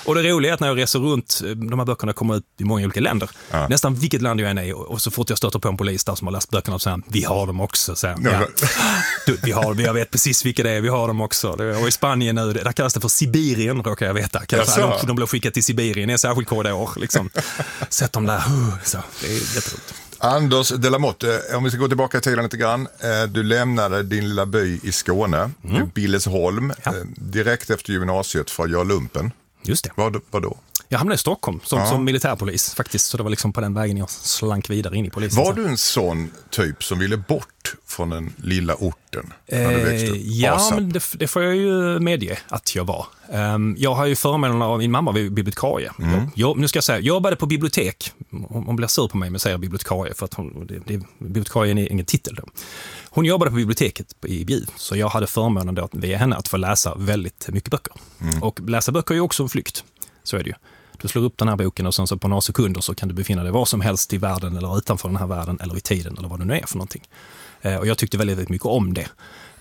Och det roliga är att när jag reser runt, de här böckerna kommer ut i många olika länder. Ja. Nästan vilket land jag än är, och så fort jag stöter på en polis där som har läst böckerna och säger, vi har dem också. Så, ja. Jag vet precis vilka det är, vi har dem också. Och i Spanien nu, där kallas det för Sibirien, råkar jag veta. De blev skickade till Sibirien i en särskild korridor. Liksom. Sätt dem där. Så, det är jätteroligt. Anders de la Motte, om vi ska gå tillbaka i tiden lite grann. Du lämnade din lilla by i Skåne, Billesholm, direkt efter gymnasiet för att göra lumpen. Just det. Vad då? Jag hamnade i Stockholm som militärpolis faktiskt, så det var liksom på den vägen jag slank vidare in i polisen. Var du en sån typ som ville bort från den lilla orten när du växte upp? Ja, men det får jag ju medge att jag var. Jag har ju förmånen av min mamma var bibliotekarie. Nu ska jag säga, jag jobbade på bibliotek. Hon blir sur på mig med säger bibliotekarie för att bibliotekarie är ingen titel då. Hon jobbade på biblioteket i Bjuv, så jag hade förmånen då via henne att få läsa väldigt mycket böcker. Och läsa böcker är ju också en flykt, så är det ju. Du slår upp den här boken och sen så på några sekunder så kan du befinna dig var som helst i världen eller utanför den här världen eller i tiden eller vad det nu är för någonting. Och jag tyckte väldigt mycket om det.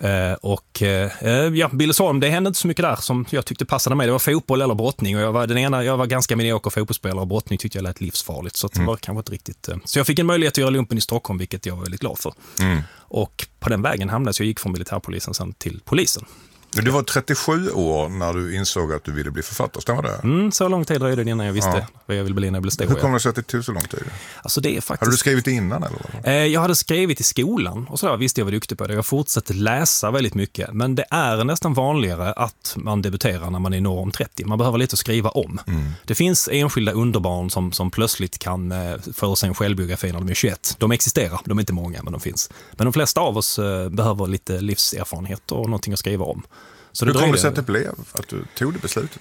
Billesholm, det hände inte så mycket där som jag tyckte passade mig. Det var fotboll eller brottning och jag var ganska medioker fotbollsspelare och brottning tyckte jag lät livsfarligt, så det var kanske inte riktigt. Så jag fick en möjlighet att göra lumpen i Stockholm, vilket jag var väldigt glad för. Och på den vägen hamnade jag gick från militärpolisen sen till polisen. Du var 37 år när du insåg att du ville bli författare, stämmer det? Så lång tid dröjde det innan jag visste vad jag ville bli när jag blev stor. Hur kommer det sig att det tog så lång tid? Alltså det är faktiskt... Hade du skrivit innan eller? Jag hade skrivit i skolan och så visste jag var duktig på det. Jag fortsatte läsa väldigt mycket, men det är nästan vanligare att man debuterar när man är norr om 30. Man behöver lite att skriva om. Det finns enskilda underbarn som plötsligt kan få sig en självbiografi när de är 21. De existerar, de är inte många men de finns. Men de flesta av oss behöver lite livserfarenhet och någonting att skriva om. Så hur kom det sig att det blev? Att du tog det beslutet?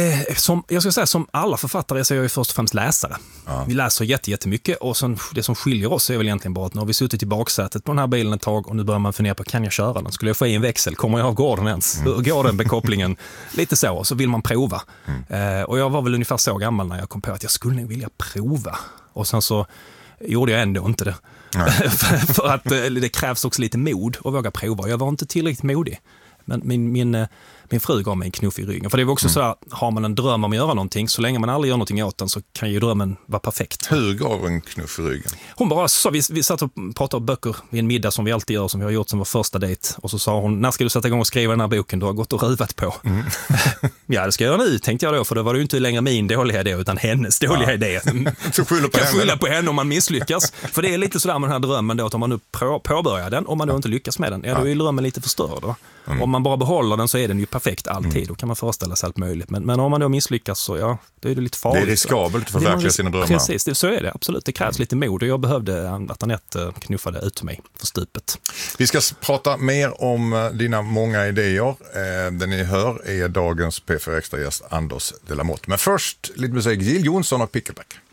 Som alla författare så är jag ju först och främst läsare. Ja. Vi läser jättemycket och sen, det som skiljer oss är väl egentligen bara att nu har vi suttit i baksätet på den här bilen ett tag och nu börjar man fundera på, kan jag köra den? Skulle jag få i en växel? Kommer jag av gården ens? Hur går den bekopplingen? Lite så vill man prova. Och jag var väl ungefär så gammal när jag kom på att jag skulle vilja prova. Och sen så gjorde jag ändå inte det. För att det krävs också lite mod att våga prova. Jag var inte tillräckligt modig. Men min fru gav mig en knuff i ryggen. För det är också så här, har man en dröm om att göra någonting, så länge man aldrig gör någonting åt den så kan ju drömmen vara perfekt. Hur gav en knuff i ryggen? Hon bara sa, vi satt och pratade om böcker vid en middag som vi alltid gör, som vi har gjort som vår första dejt. Och så sa hon, när ska du sätta igång och skriva den här boken du har gått och ruvat på? Ja, det ska jag göra nu, tänkte jag då, för det var ju inte längre min dåliga idé utan hennes dåliga idé. Så skylla på henne om man misslyckas. För det är lite sådär med den här drömmen då, att om man nu påbörjar den, om man då inte lyckas med den, då är drömmen lite förstörd då. Om man bara behåller den så är den ju perfekt alltid. Då kan man föreställa sig allt möjligt. Men om man då misslyckas så då är det lite farligt. Det är riskabelt för verkligen sina drömmar. Precis, så är det absolut. Det krävs lite mod och jag behövde att Anette knuffade ut mig för stupet. Vi ska prata mer om dina många idéer. Den ni hör är dagens P4 Extra-gäst Anders de la Motte. Men först lite musik. Jill Johnson och Pickleback.